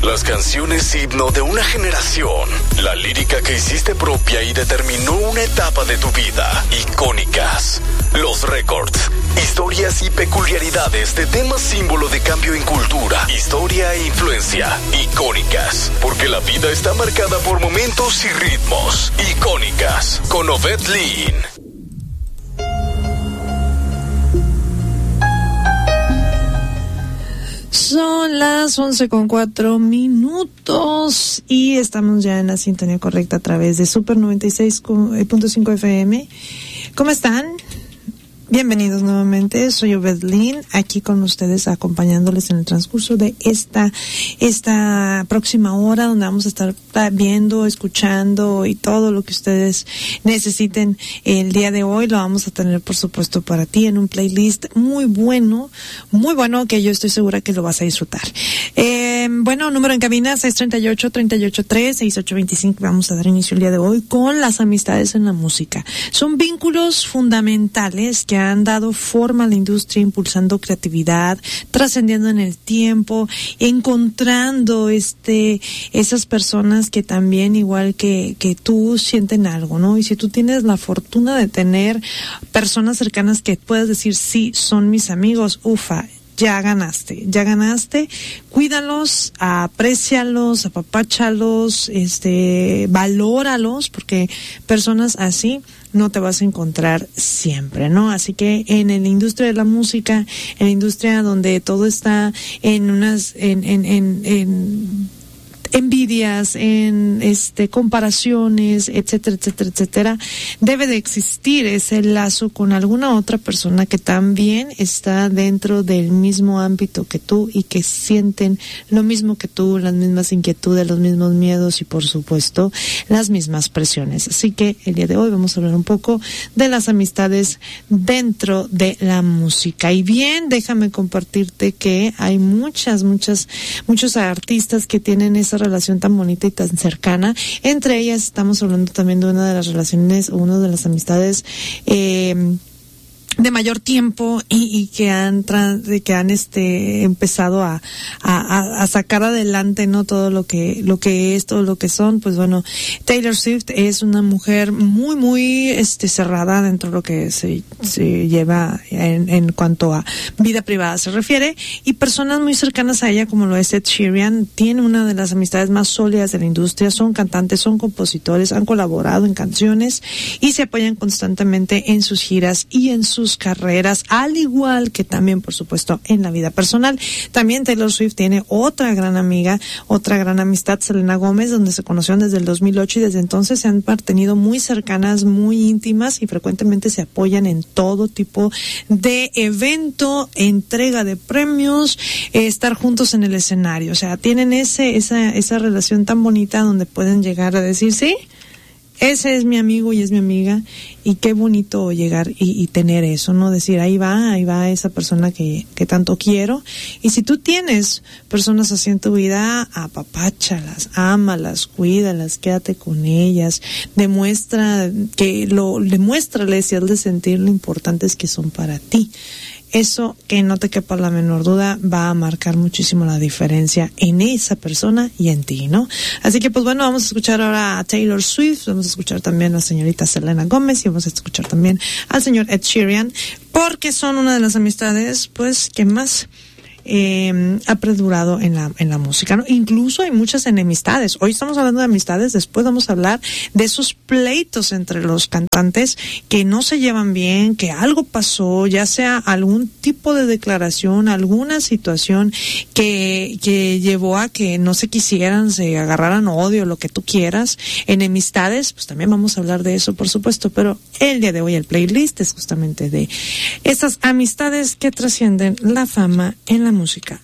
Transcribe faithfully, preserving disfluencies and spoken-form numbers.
Las canciones himno de una generación. La lírica que hiciste propia y determinó una etapa de tu vida. Icónicas. Los récords. Historias y peculiaridades de temas símbolo de cambio en cultura, historia e influencia. Icónicas. Porque la vida está marcada por momentos y ritmos. Icónicas. Con Ovet Lin. Son las once con cuatro minutos y estamos ya en la sintonía correcta a través de Super noventa y seis punto cinco F M. ¿Cómo están? Bienvenidos nuevamente, soy Ovet Lin, aquí con ustedes acompañándoles en el transcurso de esta esta próxima hora, donde vamos a estar viendo, escuchando y todo lo que ustedes necesiten el día de hoy. Lo vamos a tener, por supuesto, para ti en un playlist muy bueno, muy bueno, que yo estoy segura que lo vas a disfrutar. Eh, bueno, número en cabina seis tres ocho, tres ocho tres, seis ocho dos cinco. Vamos a dar inicio el día de hoy con las amistades en la música. Son vínculos fundamentales que han dado forma a la industria, impulsando creatividad, trascendiendo en el tiempo, encontrando este esas personas que también, igual que que tú, sienten algo, ¿no? Y si tú tienes la fortuna de tener personas cercanas que puedas decir, sí, son mis amigos, ufa, ya ganaste, ya ganaste, cuídalos, aprécialos, apapáchalos, este, valóralos, porque personas así no te vas a encontrar siempre, ¿no? Así que en la industria de la música, en la industria donde todo está en unas, en, en, en, en envidias, en este comparaciones, etcétera, etcétera, etcétera, debe de existir ese lazo con alguna otra persona que también está dentro del mismo ámbito que tú y que sienten lo mismo que tú, las mismas inquietudes, los mismos miedos y, por supuesto, las mismas presiones. Así que el día de hoy vamos a hablar un poco de las amistades dentro de la música. Y bien, déjame compartirte que hay muchas, muchas, muchos artistas que tienen esa relación tan bonita y tan cercana. Entre ellas estamos hablando también de una de las relaciones, una de las amistades eh, de mayor tiempo y, y que han trans, que han este empezado a, a a sacar adelante, no todo lo que lo que es, todo lo que son. Pues bueno, Taylor Swift es una mujer muy muy este cerrada dentro de lo que se se lleva en, en cuanto a vida privada se refiere, y personas muy cercanas a ella, como lo es Ed Sheeran, tiene una de las amistades más sólidas de la industria. Son cantantes, son compositores, han colaborado en canciones y se apoyan constantemente en sus giras y en sus carreras, al igual que también, por supuesto, en la vida personal. También Taylor Swift tiene otra gran amiga, otra gran amistad, Selena Gómez, donde se conocieron desde el dos mil ocho y desde entonces se han mantenido muy cercanas, muy íntimas, y frecuentemente se apoyan en todo tipo de evento, entrega de premios, eh, estar juntos en el escenario. O sea, tienen ese esa esa relación tan bonita donde pueden llegar a decir, sí, ese es mi amigo y es mi amiga, y qué bonito llegar y, y tener eso, ¿no? Decir, ahí va, ahí va esa persona que, que tanto quiero. Y si tú tienes personas así en tu vida, apapáchalas, ámalas, cuídalas, quédate con ellas, demuestra que lo, demuéstrales y hazles sentir lo importantes que son para ti. Eso, que no te quepa la menor duda, va a marcar muchísimo la diferencia en esa persona y en ti, ¿no? Así que, pues bueno, vamos a escuchar ahora a Taylor Swift, vamos a escuchar también a la señorita Selena Gómez y vamos a escuchar también al señor Ed Sheeran, porque son una de las amistades, pues, que más Eh, ha perdurado en la en la música, ¿no? Incluso hay muchas enemistades. Hoy estamos hablando de amistades, después vamos a hablar de esos pleitos entre los cantantes que no se llevan bien, que algo pasó, ya sea algún tipo de declaración, alguna situación que que llevó a que no se quisieran, se agarraran odio, lo que tú quieras, enemistades. Pues también vamos a hablar de eso, por supuesto, pero el día de hoy el playlist es justamente de esas amistades que trascienden la fama en la música.